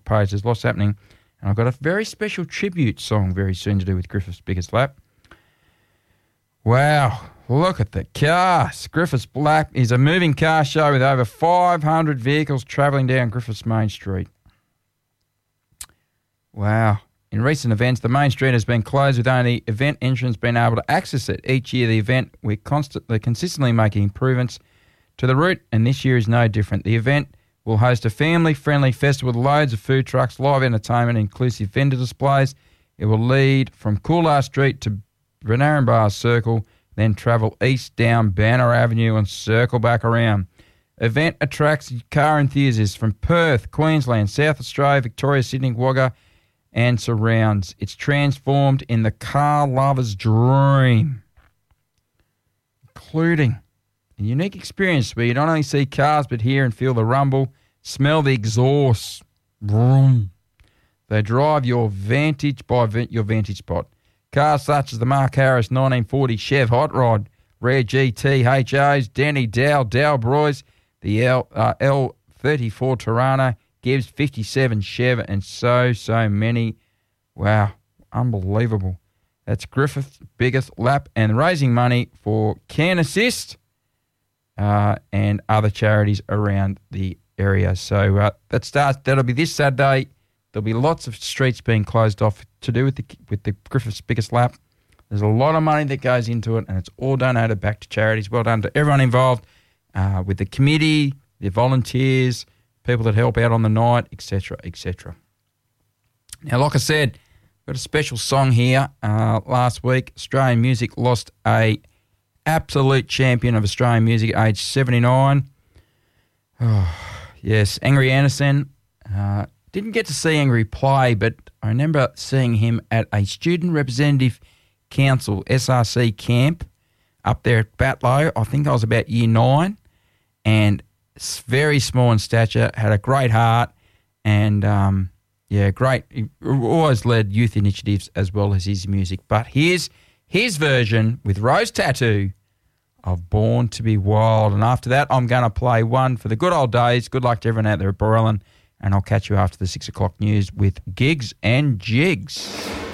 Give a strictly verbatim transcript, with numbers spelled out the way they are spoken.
page. There's lots happening. And I've got a very special tribute song very soon to do with Griffith's Biggest Lap. Wow, look at the cars. Griffith's Lap is a moving car show with over five hundred vehicles travelling down Griffith's Main Street. Wow. In recent events, the Main Street has been closed with only event entrants being able to access it. Each year, the event, we're constantly, consistently making improvements to the route, and this year is no different. The event will host a family-friendly festival with loads of food trucks, live entertainment, inclusive vendor displays. It will lead from Coolard Street to Renarin Circle, then travel east down Banner Avenue and circle back around. Event attracts car enthusiasts from Perth, Queensland, South Australia, Victoria, Sydney, Wagga and surrounds. It's transformed in the car lover's dream, including a unique experience where you not only see cars but hear and feel the rumble, smell the exhaust. Vroom. They drive your vantage by your vantage spot. Cars such as the Mark Harris nineteen forty Chev Hot Rod, Rare G T H Os, Denny Dow, Dow Broys, the L, uh, L thirty-four Tirana, Gibbs fifty-seven Chev, and so, so many. Wow, unbelievable. That's Griffith's Biggest Lap, and raising money for Can Assist uh, and other charities around the area. So uh, that starts, that'll be this Saturday. There'll be lots of streets being closed off to do with the with the Griffith's Biggest Lap. There's a lot of money that goes into it, and it's all donated back to charities. Well done to everyone involved, uh, with the committee, the volunteers, people that help out on the night, et cetera, et cetera. Now, like I said, got a special song here. Uh, last week, Australian music lost a absolute champion of Australian music at age seventy-nine. Oh, yes, Angry Anderson. Uh, didn't get to see Angry play, but I remember seeing him at a Student Representative Council, S R C camp, up there at Batlow. I think I was about year nine, and very small in stature, had a great heart, and um, yeah, great. He always led youth initiatives as well as his music. But here's his version with Rose Tattoo of Born to Be Wild. And after that, I'm going to play one for the good old days. Good luck to everyone out there at Borrellan, and I'll catch you after the six o'clock news with Gigs and Jigs.